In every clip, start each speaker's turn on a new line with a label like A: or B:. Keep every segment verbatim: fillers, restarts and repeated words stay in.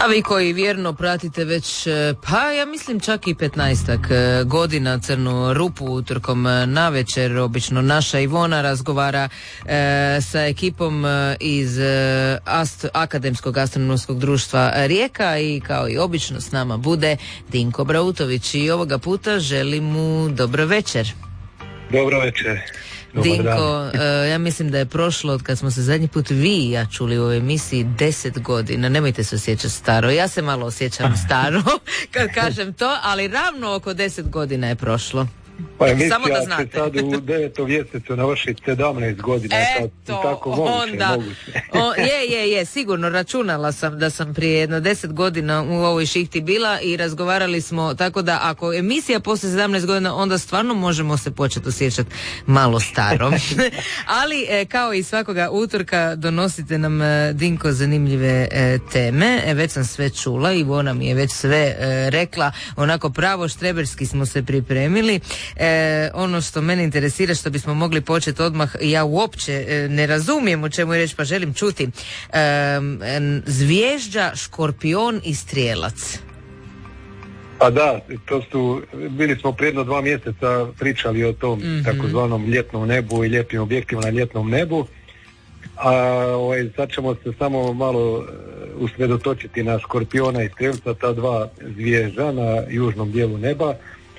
A: A vi koji vjerno pratite već, pa ja mislim čak i petnaestak godina Crnu rupu utorkom navečer, obično naša Ivona razgovara e, sa ekipom iz Ast- Akademskog astronomskog društva Rijeka i kao i obično s nama bude Dinko Brautović i ovoga puta želim mu dobro večer.
B: Dobro večer. Dobar
A: Dinko, uh, ja mislim da je prošlo od kad smo se zadnji put vi i ja čuli u ovoj emisiji deset godina. Nemojte se osjećati staro. Ja se malo osjećam staro kad kažem to, ali ravno oko deset godina je prošlo.
B: Pa emisija
A: Samo da znate.
B: se sad u devetom mjesecu navrši sedamnaest godina.
A: Eto,
B: tako moguće,
A: onda.
B: moguće.
A: O, je, je, je, sigurno računala sam da sam prije jedno deset godina u ovoj šihti bila i razgovarali smo, tako da ako emisija poslije sedamnaest godina, onda stvarno možemo se početi osjećati malo staro. Ali e, kao i svakoga utorka donosite nam, e, Dinko, zanimljive e, teme. E, već sam sve čula, Ivona mi je već sve e, rekla, onako pravo štreberski smo se pripremili. E, ono što mene interesira, što bismo mogli početi odmah, ja uopće e, ne razumijem o čemu je reći, pa želim čuti. E, e, zvježđa, škorpion i strijelac.
B: Pa da, to su, bili smo prije jedno dva mjeseca pričali o tom mm-hmm. takozvanom ljetnom nebu i lijepim objektima na ljetnom nebu, a ovaj, sad ćemo se samo malo usredotočiti na škorpiona i strijelca, ta dva zvježđa na južnom dijelu neba.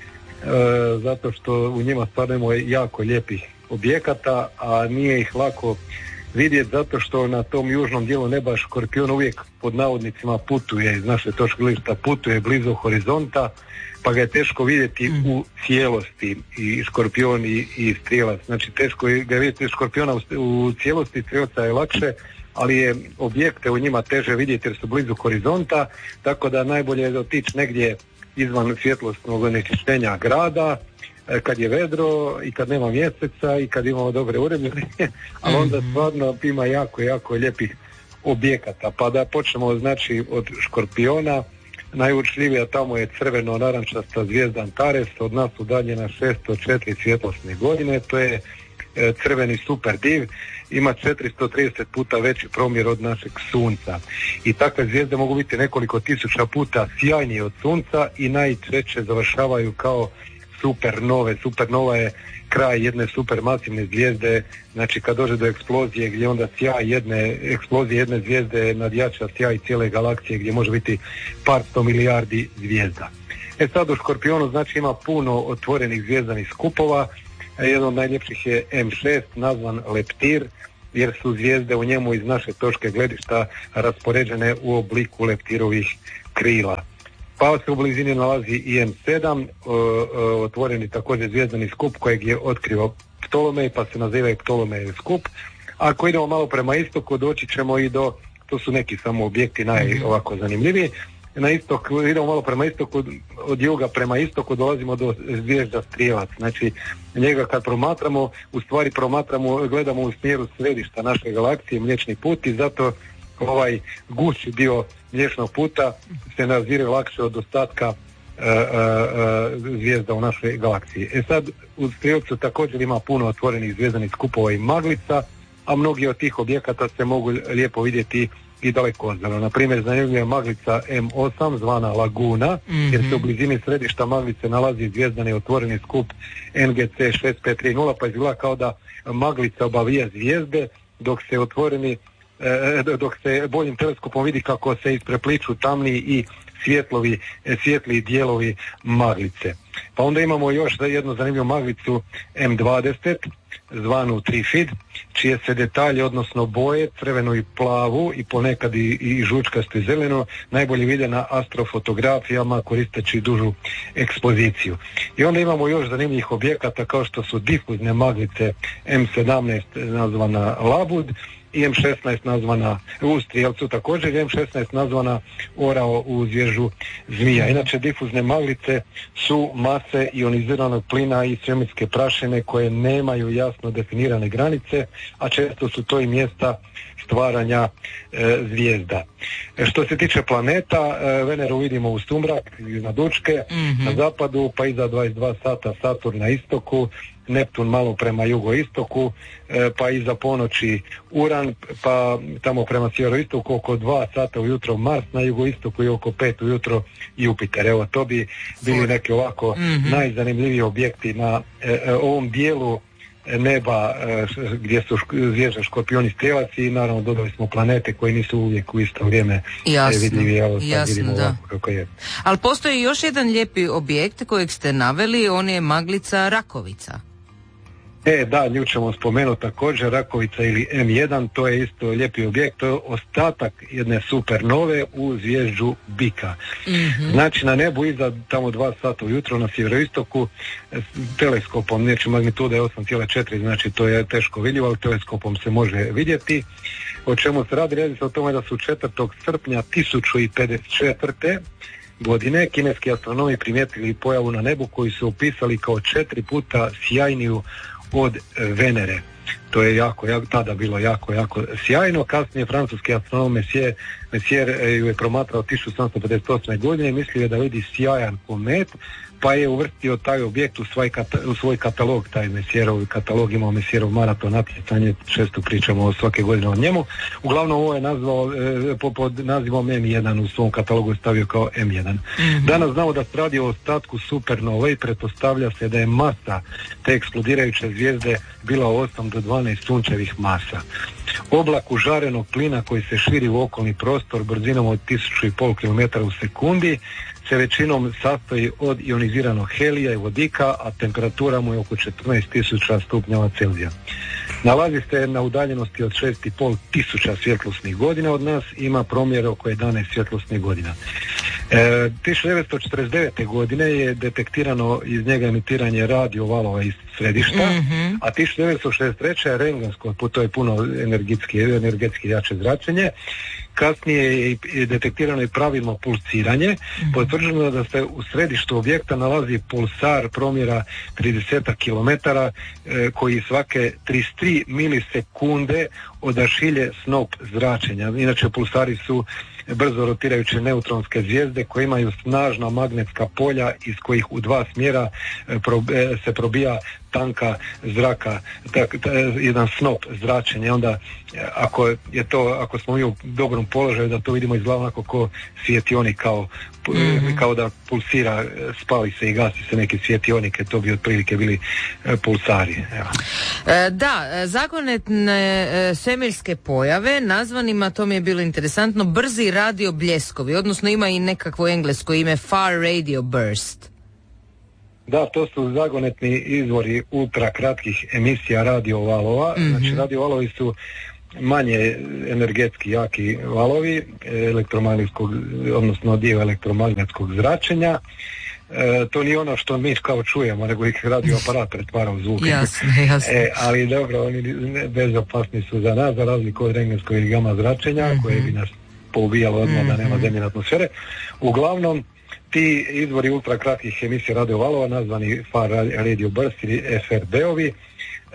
B: E, zato što u njima stvarno imamo jako lijepih objekata, a nije ih lako vidjeti zato što na tom južnom dijelu neba škorpion uvijek pod navodnicima putuje iz naše točke gledišta, putuje blizu horizonta, pa ga je teško vidjeti mm. u cijelosti, i škorpion i, i strijelac. Znači teško ga je vidjeti škorpiona u, u cijelosti, strijelca je lakše, ali je objekte u njima teže vidjeti jer su blizu horizonta, tako da najbolje je otići negdje izvan svjetlosnog onečišćenja grada, kad je vedro i kad nema mjeseca i kad imamo dobre uređaje, ali onda stvarno ima jako, jako lijepih objekata. Pa da počnemo znači od škorpiona, najučljivija tamo je crveno-narančasta zvijezda Antares, od nas udaljena šesto četiri svjetlosne godine, to je e, crveni super div, ima četiristo trideset puta veći promjer od našeg sunca. I takve zvijezde mogu biti nekoliko tisuća puta sjajnije od sunca i najčešće završavaju kao supernove. Supernova je kraj jedne supermasivne zvijezde, znači kad dođe do eksplozije gdje onda sjaj jedne, eksplozije jedne zvijezde nadjača sjaj cijele galaksije gdje može biti par sto milijardi zvijezda. E sad u škorpionu znači ima puno otvorenih zvijezdanih skupova, jedan od najljepših je em šest nazvan Leptir, jer su zvijezde u njemu iz naše točke gledišta raspoređene u obliku leptirovih krila. Pa se u blizini nalazi i em sedam, o, o, otvoreni također zvijezdani skup kojeg je otkrio Ptolomej, pa se naziva i Ptolomejev skup. Ako idemo malo prema istoku, doći ćemo i do, to su neki samo objekti naj ovako zanimljiviji, na istok, idemo malo prema istoku, od juga prema istoku dolazimo do zvijezda Strijelac. Znači njega kad promatramo, u stvari promatramo, gledamo u smjeru središta naše galaksije, Mliječni put, i zato ovaj gušći dio Mliječnog puta se nazire lakše od ostatka uh, uh, zvijezda u našoj galaksiji. E sad, u Strijelcu također ima puno otvorenih zvijezdanih skupova i maglica, a mnogi od tih objekata se mogu lijepo vidjeti i daleko odzano. Na primjer, zanimljiva je maglica em osam zvana Laguna, mm-hmm. jer se u blizini središta maglice nalazi zvijezdani otvoreni skup en ge ce šest pet tri nula, pa izgleda kao da maglica obavija zvijezde, dok se otvoreni dok se boljim teleskopom vidi kako se isprepliču tamni i svjetlovi, svjetli dijelovi maglice. Pa onda imamo još jednu zanimljivu maglicu em dvadeset zvanu Trifid, čije se detalje, odnosno boje, crvenu i plavu i ponekad i, i žučkasto i zeleno, najbolje vide na astrofotografijama koristeći dužu ekspoziciju. I onda imamo još zanimljivih objekata kao što su difuzne maglice em sedamnaest nazvana Labud i em šesnaest nazvana u Strijelcu, također em šesnaest nazvana Orao u zvježu Zmija. Inače, difuzne maglice su mase ioniziranog plina i svemirske prašine koje nemaju jasno definirane granice, a često su to i mjesta stvaranja e, zvijezda. E, što se tiče planeta, e, Veneru vidimo u sumrak iznad Učke, mm-hmm. na zapadu, pa iza dvadeset dva sata Saturn na istoku, Neptun malo prema jugoistoku, e, pa iza ponoći Uran, pa tamo prema sjeveroistoku oko dva sata ujutro Mars na jugoistoku i oko pet ujutro Jupiter. Evo, to bi bili neki ovako mm-hmm. najzanimljiviji objekti na e, e, ovom dijelu neba e, gdje su zvijezda Škorpion i Strijelac i naravno dodali smo planete koji nisu uvijek u isto vrijeme
A: jasno,
B: vidljivi. Evo, sad
A: jasno,
B: vidimo
A: da.
B: ovako kako je.
A: Ali postoji još jedan lijepi objekt kojeg ste naveli, on je maglica Rakovica.
B: E, da, nju ćemo spomenuti također, Rakovica ili em jedan, to je isto lijepi objekt, to je ostatak jedne supernove u zvijezđu Bika. Mm-hmm. Znači na nebu iza tamo dva sata ujutro na sjeveroistoku teleskopom, znači magnituda je osam zarez četiri, znači to je teško vidljivo, ali teleskopom se može vidjeti. O čemu se radi? Radi se o tome da su četvrtog srpnja tisuću pedeset četvrte godine kineski astronomi primijetili pojavu na nebu koju su opisali kao četiri puta sjajniju od Venere. To je jako, jako, tada bilo jako, jako sjajno. Kasnije francuski astronom Messier, Messier ju je promatrao tisuću sedamsto pedeset osme godine i mislio je da vidi sjajan komet, pa je uvrstio taj objekt u svoj, kata, u svoj katalog, taj Messierov katalog, imao Messierov maraton natjecanje, često pričamo svake godine o njemu. Uglavnom ovo je nazvao e, po, pod nazivom em jedan u svom katalogu stavio kao em jedan. Mm-hmm. Danas znamo da se radi o ostatku supernove i pretpostavlja se da je masa te eksplodirajuće zvijezde bila osam do dvanaest sunčevih masa. Oblak užarenog plina koji se širi u okolni prostor brzinom od tisuću i pol kilometara u sekundi se većinom sastoji od ioniziranog helija i vodika, a temperatura mu je oko četrnaest tisuća stupnjeva Celzija. Nalazi se na udaljenosti od šest i pol tisuća svjetlosnih godina od nas, ima promjer oko jedanaest svjetlosnih godina. E, tisuću devetsto četrdeset devete godine je detektirano iz njega emitiranje radio valova iz središta, mm-hmm. a tisuću devetsto šezdeset treće je rengensko, to je puno energetski, energetski jače zračenje. Kasnije je detektirano i pravilno pulsiranje. Mm-hmm. Potvrđeno da se u središtu objekta nalazi pulsar promjera trideset kilometara e, koji svake trideset tri milisekunde odašilje snop zračenja. Inače pulsari su brzo rotirajuće neutronske zvijezde koje imaju snažna magnetska polja iz kojih u dva smjera e, pro, e, se probija tanka zraka, tak, tak, jedan snop zračenja. Onda ako je to, ako smo mi u dobrom položaju da to vidimo izgleda onako ko svjetionik, kao, mm-hmm. kao da pulsira, spali se i gasi se neke svjetionike, to bi otprilike bili pulsari. Evo.
A: E, da, zagonetne e, svemirske pojave nazvanima, to mi je bilo interesantno, brzi radio bljeskovi, odnosno ima i nekakvo englesko ime Far Radio Burst.
B: Da, to su zagonetni izvori ultra kratkih emisija radio valova. Mm-hmm. Znači radio valovi su manje energetski jaki valovi elektromagnetskog, odnosno dio elektromagnetskog zračenja. E, to nije ono što mi kao čujemo, nego ih radio aparat pretvara u zvuk.
A: Jasno, jasno.
B: E, ali dobro, oni bezopasni su za nas, za razliku od rengenskog ili gama zračenja, mm-hmm. koje bi nas poubijalo odmah mm-hmm. da nema zemljene atmosfere. Uglavnom, ti izvori ultrakratkih emisija radio valova, nazvani Far Radio Burst ili ef er be-ovi, e,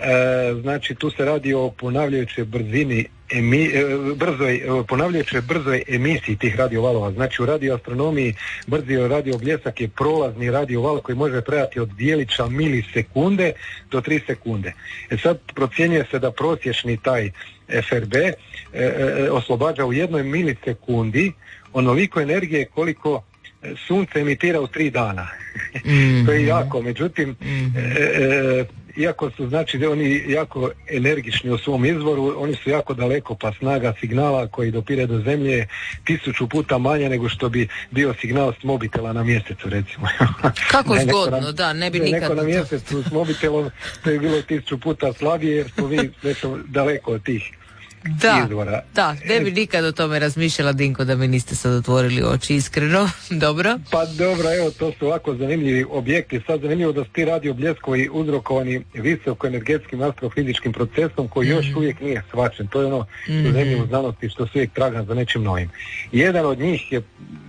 B: znači tu se radi o ponavljajućoj brzini emi, e, brzoj, ponavljajućoj brzoj emisiji tih radio valova. Znači u radioastronomiji brzi radio bljesak je prolazni radio val koji može trajati od dijelića milisekunde do tri sekunde. E sad procjenjuje se da prosječni taj ef er be e, e, oslobađa u jednoj milisekundi onoliko energije koliko sunce emitira u tri dana. Mm-hmm. To je jako, međutim, mm-hmm. e, e, iako su znači oni jako energični u svom izvoru, oni su jako daleko, pa snaga signala koji dopire do zemlje je tisuću puta manja nego što bi bio signal s mobitela na mjesecu, recimo.
A: Kako ne, zgodno, na, da, ne bi nikad...
B: Neko na mjesecu s mobitelom, to je bilo tisuću puta slabije jer smo vi nešto daleko od tih
A: Da,
B: izvora.
A: da, ne bi nikad o tome razmišljala, Dinko, da mi niste sad otvorili oči, iskreno. Dobro.
B: Pa dobro, evo, to su ovako zanimljivi objekti. Sad zanimljivo da su ti radio bljeskovi uzrokovani visokoenergetskim astrofizičkim procesom koji mm-hmm. još uvijek nije shvaćen. To je ono mm-hmm. zanimljivo znanosti što se uvijek traga za nečim novim. Jedan od njih je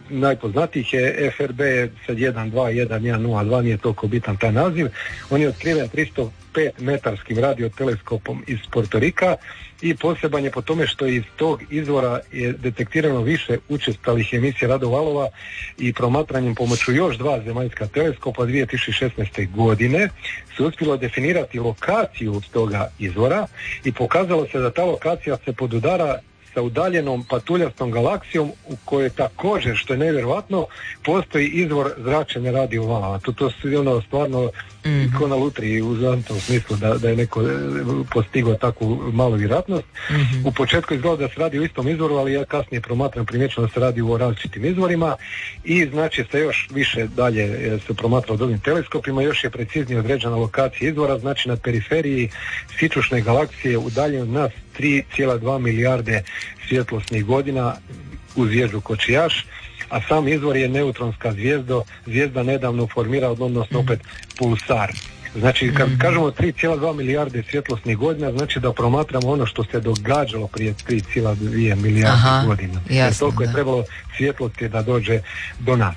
B: najpoznatijih je F R B sad jedan dva jedan jedan nula dva, nije toliko bitan taj naziv. On je otkriven tristo pet metarskim radioteleskopom iz Porto Rika i poseban je po tome što iz tog izvora je detektirano više učestalih emisija radiovalova i promatranjem pomoću još dva zemaljska teleskopa dvije tisuće šesnaeste. godine se uspjelo definirati lokaciju toga izvora i pokazalo se da ta lokacija se podudara sa udaljenom patuljastom galaksijom u kojoj također, što je nevjerojatno, postoji izvor zračenja radiovalova. To, to su ono stvarno mm-hmm. ko na lutriji u znanstvenom smislu da, da je neko postigao takvu malu vjerojatnost. Mm-hmm. U početku izgleda da se radi o istom izvoru, ali ja kasnije promatram primjećeno da se radi o različitim izvorima i znači se još više dalje se promatra drugim teleskopima, još je preciznije određena lokacija izvora, znači na periferiji sičušne galaksije udaljen od nas tri zarez dva milijarde svjetlosnih godina u zvijezdu Kočijaš, a sam izvor je neutronska zvijezda, zvijezda nedavno formirala, odnosno opet pulsar. Znači, kad mm-hmm. kažemo tri zarez dva milijarde svjetlosnih godina, znači da promatramo ono što se događalo prije tri zarez dva milijarde Aha, godina. Jer toliko je trebalo svjetlosti da dođe do nas.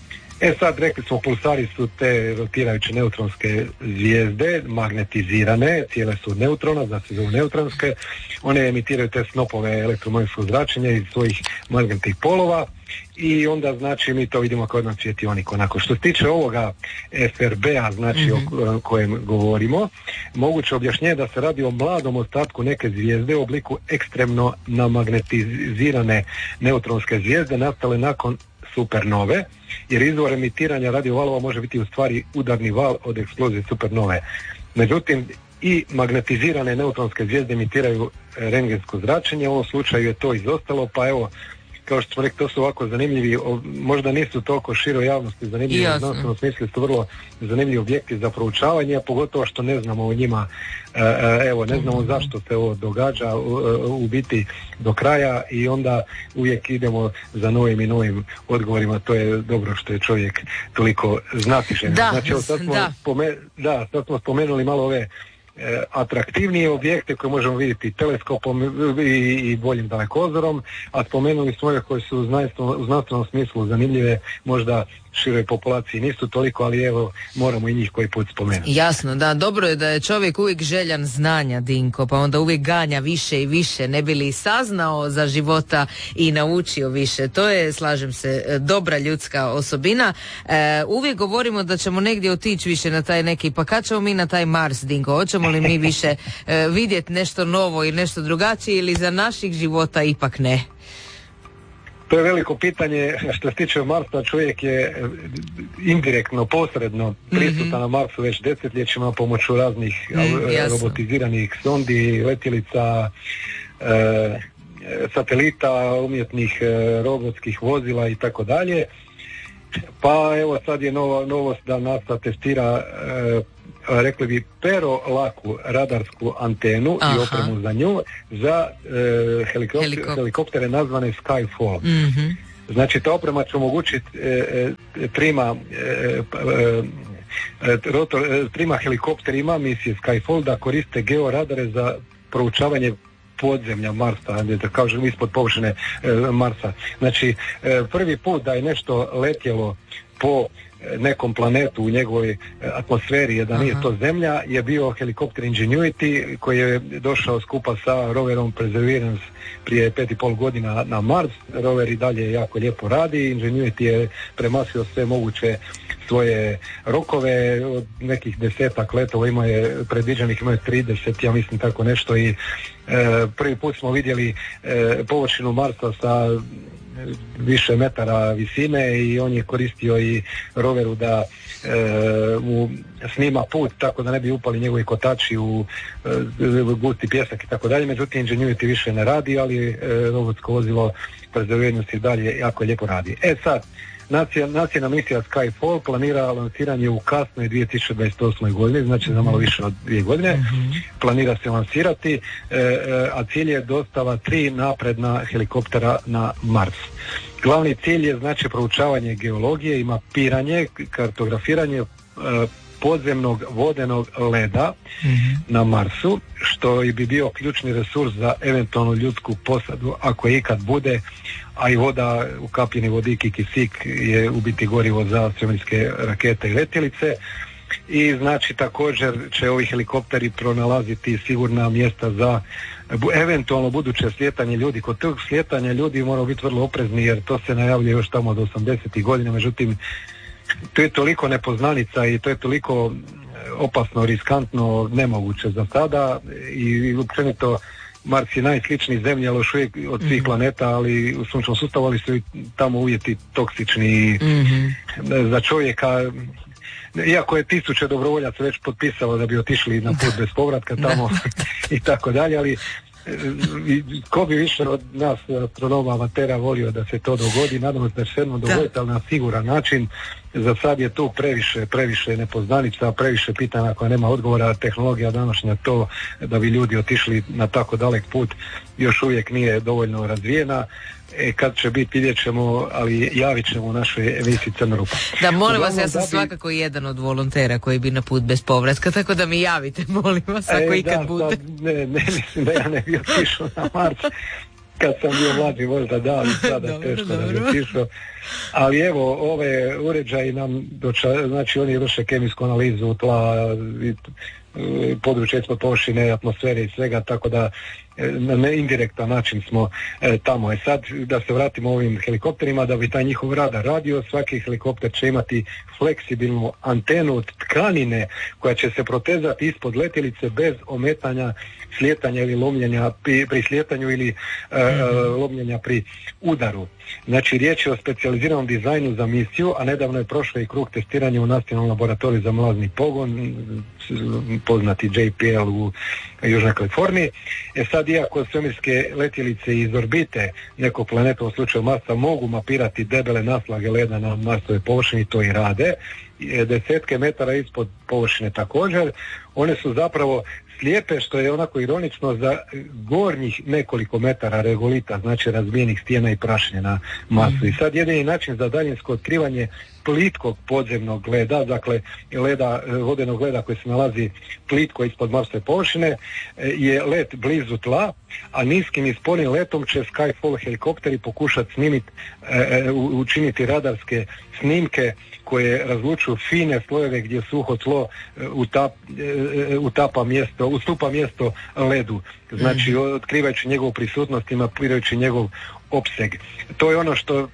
B: E sad, rekli smo, pulsari su te rotirajuće neutronske zvijezde, magnetizirane, cijele su neutrona, znači se zovu neutronske, one emitiraju te snopove elektromagnetskog zračenja iz svojih magnetnih polova i onda znači mi to vidimo kao jedan svjetionik onako. Što se tiče ovoga F R B-a, znači mm-hmm. o kojem govorimo, moguće objašnjenje da se radi o mladom ostatku neke zvijezde u obliku ekstremno namagnetizirane neutronske zvijezde nastale nakon supernove, jer izvor emitiranja radiovalova može biti u stvari udarni val od eksplozije supernove. Međutim, i magnetizirane neutronske zvijezde emitiraju rentgensko zračenje, u ovom slučaju je to izostalo, pa evo, kao što smo rekli, to su ovako zanimljivi, možda nisu toliko široj javnosti zanimljivi, u znanstvenom smislu su vrlo zanimljivi objekti za proučavanje, a pogotovo što ne znamo o njima, evo, ne znamo zašto se ovo događa u biti do kraja i onda uvijek idemo za novim i novim odgovorima, to je dobro što je čovjek toliko znatižen.
A: Da,
B: znači, evo, sad smo
A: da.
B: Spome, da, sad smo spomenuli malo ove E, atraktivnije objekte koje možemo vidjeti teleskopom i, i boljim dalekozorom, a spomenuli smo ove koje su u znanstvenom, u znanstvenom smislu zanimljive, možda široj populaciji nisu toliko, ali evo, moramo i njih koji put spomenuti.
A: Jasno, da, dobro je da je čovjek uvijek željan znanja, Dinko, pa onda uvijek ganja više i više, ne bi li saznao za života i naučio više. To je, slažem se, dobra ljudska osobina. E, uvijek govorimo da ćemo negdje otići više na taj neki, pa kad ćemo mi na taj Mars, Dinko? Hoćemo li mi više e, vidjeti nešto novo i nešto drugačije ili za naših života ipak ne?
B: To je veliko pitanje. Što se tiče Marsa, čovjek je indirektno, posredno prisutan mm-hmm. na Marsu već desetljećima pomoću raznih mm, robotiziranih sondi, letjelica, e, satelita, umjetnih e, robotskih vozila i tako dalje. Pa evo sad je nova, novost da NASA testira e, rekli bi perolaku radarsku antenu Aha. i opremu za nju za e, helikopter, Helikop... helikoptere nazvane Skyfall. Mm-hmm. Znači ta oprema će omogućiti e, e, trima e, e, rotor, e, trima helikopterima misije Skyfall da koriste georadare za proučavanje podzemlja Marsa, da kažem ispod površine e, Marsa. Znači e, prvi put da je nešto letjelo po nekom planetu u njegovoj atmosferi, jer da nije to Zemlja, je bio helikopter Ingenuity koji je došao skupa sa roverom Perseverance prije pet i pol godina na Mars. Rover i dalje jako lijepo radi. Ingenuity je premašio sve moguće svoje rokove, od nekih desetak letova ima je predviđenih, ima je trideset, ja mislim tako nešto i e, prvi put smo vidjeli e, površinu Marsa sa više metara visine i on je koristio i roveru da e, mu snima put tako da ne bi upali njegovi kotači u e, gusti pjesak i tako dalje. Međutim, Ingenuity više ne radi, ali e, robotsko vozilo Perseverance i dalje jako lijepo radi. E sad, nacionalna misija Skyfall planira lansiranje u kasnoj dvije tisuće dvadeset osmoj godini, znači za malo više od dvije godine. Mm-hmm. Planira se lansirati, e, a cilj je dostava tri napredna helikoptera na Mars. Glavni cilj je znači proučavanje geologije i mapiranje, kartografiranje e, podzemnog vodenog leda mm-hmm. na Marsu, što i bi bio ključni resurs za eventualnu ljudsku posadu ako je ikad bude, a i voda, ukapljeni vodik i kisik je u biti gorivo za svemirske rakete i letjelice. I znači također će ovi helikopteri pronalaziti sigurna mjesta za eventualno buduće slijetanje ljudi. Kod tog slijetanja ljudi moraju biti vrlo oprezni jer to se najavljuje još tamo od osamdesetih godina, međutim to je toliko nepoznanica i to je toliko opasno, riskantno, nemoguće za sada i općenito Mars je najsličniji zemlji, ali još uvijek od svih planeta, ali u sunčnom sustavu, ali su i tamo uvjeti toksični mm-hmm. za čovjeka. Iako je tisuće dobrovoljaca već potpisalo da bi otišli na put bez povratka tamo i tako dalje, ali ko bi više od nas astronoma amatera volio da se to dogodi, nadamo se da će se jednom dogoditi, ali na siguran način. Za sad je tu previše, previše nepoznanica, previše pitanja koja nema odgovora. Tehnologija današnja to da bi ljudi otišli na tako dalek put još uvijek nije dovoljno razvijena. E, kad će biti, vidjet ćemo, ali javit ćemo u našoj emisiji Crna rupa.
A: Da, molim vas, ja sam bi... svakako jedan od volontera koji bi na put bez povratka, tako da mi javite, molim vas, ako e, ikad da, bude.
B: Da, ne, ne mislim da ja ne bi otišao na Mars. Kad sam bio mlađi, možda da, ali sada dobro, teško dobro. Da bi otišao. Ali evo, ove uređaji nam, doča, znači oni vrše kemijsku analizu tla, područje ispod površine, atmosfere i svega, tako da na neindirektan način smo e, tamo. E sad, da se vratimo ovim helikopterima, da bi taj njihov radar radio, svaki helikopter će imati fleksibilnu antenu od tkanine koja će se protezati ispod letjelice bez ometanja slijetanja ili lomljenja pri, pri slijetanju ili e, mm-hmm. lomljenja pri udaru. Znači, riječ je o specijaliziranom dizajnu za misiju, a nedavno je prošlo i krug testiranja u Nacionalnom laboratoriju za mlazni pogon, poznati J P L u Južnoj Kaliforniji. E sad, iako svemirske letjelice iz orbite nekog planeta, u slučaju Marsa, mogu mapirati debele naslage leda na Marsovoj površini, to i rade, desetke metara ispod površine također, one su zapravo slijepe, što je onako ironično, za gornjih nekoliko metara regolita, znači razbijenih stijena i prašine na Marsu. Mm. I sad jedini način za daljinsko otkrivanje plitkog podzemnog leda, dakle leda, vodenog leda koji se nalazi plitko ispod Marsove površine, je let blizu tla, a niskim i sporim letom će Skyfall helikopteri pokušati snimiti, e, učiniti radarske snimke koje razlučuju fine slojeve gdje suho tlo utap, e, utapa mjesto, ustupa mjesto ledu. Znači, otkrivajući njegovu prisutnost i mapirajući njegov opseg. To je ono što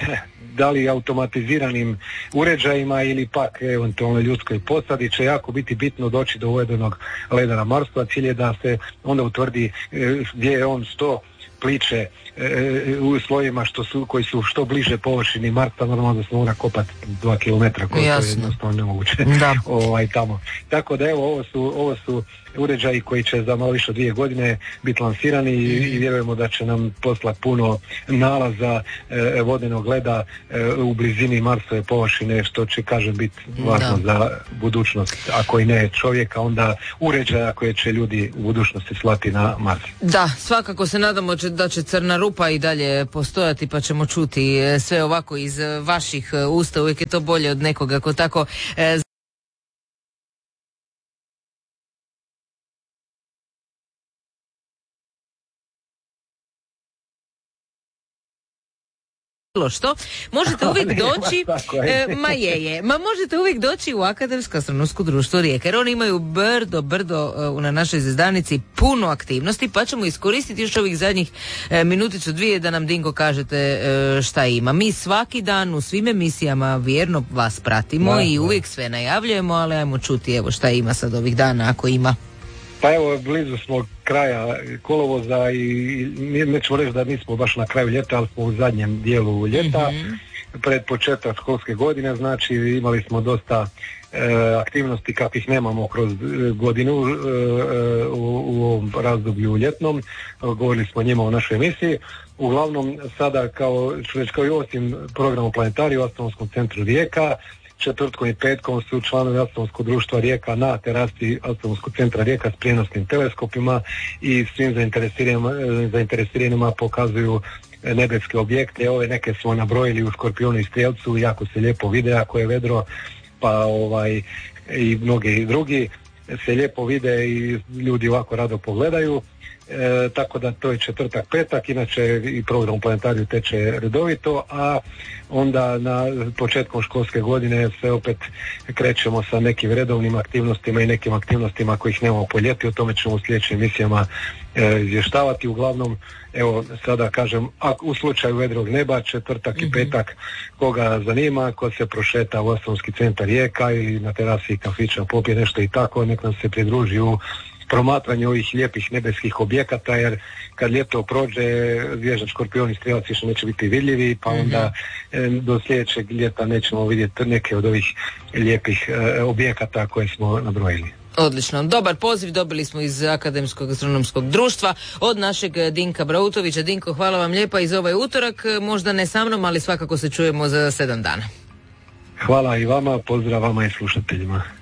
B: da li automatiziranim uređajima ili pak eventualno ljudskoj posadi će jako biti bitno doći do uvedenog leda na Marsu, a cilj je da se onda utvrdi gdje je on sto pliče e, u slojima što su, koji su što bliže površini Marsa, normalno da se mora kopati dva kilometra, koje je jednostavno nemoguće ovaj, tamo. Tako da evo, ovo su, ovo su uređaji koji će za malo više od dvije godine biti lansirani i, i vjerujemo da će nam poslati puno nalaza e, vodenog leda e, u blizini Marsove površine, što će, kažem, biti važno da. za budućnost, ako i ne čovjeka, onda uređaja koje će ljudi u budućnosti slati na Mars.
A: Da, svakako se nadamo da će Crna rupa i dalje postojati, pa ćemo čuti sve ovako iz vaših usta, uvijek je to bolje od nekoga ko tako e, što možete uvijek doći e, ma je je ma možete uvijek doći u Akademsko astronomsko društvo Rijeka, jer oni imaju brdo brdo e, na našoj zvezdanici puno aktivnosti, pa ćemo iskoristiti još ovih zadnjih e, minuticu dvije da nam, Dinko, kažete e, šta ima. Mi svaki dan u svim emisijama vjerno vas pratimo da, i uvijek sve najavljujemo, ali ajmo čuti evo šta ima sad ovih dana, ako ima.
B: Pa evo, blizu smo kraja kolovoza i nećemo reći da nismo baš na kraju ljeta, ali smo u zadnjem dijelu ljeta, mm-hmm. pred početak školske godine, znači imali smo dosta e, aktivnosti kakvih nemamo kroz godinu e, u, u ovom razdoblju ljetnom, govorili smo o njima u našoj emisiji. Uglavnom sada, kao ću reći, kao i osim programu Planetariju u Astronomskom centru Rijeka, četvrtkom i petkom su članovi Astronomskog društva Rijeka na terasi Astronomskog centra Rijeka s prijenosnim teleskopima i svim zainteresiranima, zainteresiranima pokazuju nebeske objekte. Ove neke smo nabrojili u Škorpionu i Strijelcu, jako se lijepo vide ako je vedro, pa ovaj i mnogi drugi se lijepo vide i ljudi ovako rado pogledaju. E, tako da to je četvrtak, petak, inače i program u planetariju teče redovito, a onda na početkom školske godine se opet krećemo sa nekim redovnim aktivnostima i nekim aktivnostima kojih nemamo po ljeti, o tome ćemo u sljedećim emisijama e, izvještavati. Uglavnom, evo sada kažem, a u slučaju vedrog neba, četvrtak mm-hmm. i petak, koga zanima, ko se prošeta u Astronomski centar Rijeka ili na terasi kafića popije nešto i tako, nek nam se pridruži u promatranje ovih lijepih nebeskih objekata, jer kad ljeto prođe, zvježdač, škorpion i strijelac više neće biti vidljivi, pa onda mm-hmm. do sljedećeg ljeta nećemo vidjeti neke od ovih lijepih e, objekata koje smo nabrojili.
A: Odlično. Dobar poziv dobili smo iz Akademskog astronomskog društva od našeg Dinka Brautovića. Dinko, hvala vam lijepa i za ovaj utorak, možda ne sa mnom, ali svakako se čujemo za sedam dana.
B: Hvala i vama, pozdrav vama i slušateljima.